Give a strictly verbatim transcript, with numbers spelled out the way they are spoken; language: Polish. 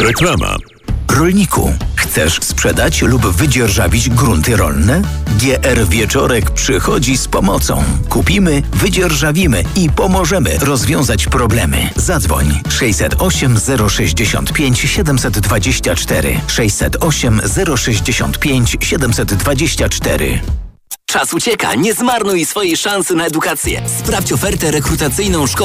Reklama. Rolniku, chcesz sprzedać lub wydzierżawić grunty rolne? G R Wieczorek przychodzi z pomocą. Kupimy, wydzierżawimy i pomożemy rozwiązać problemy. Zadzwoń sześćset osiem zero sześćdziesiąt pięć siedemset dwadzieścia cztery sześćset osiem zero sześćdziesiąt pięć siedemset dwadzieścia cztery. Czas ucieka, nie zmarnuj swojej szansy na edukację. Sprawdź ofertę rekrutacyjną szkoły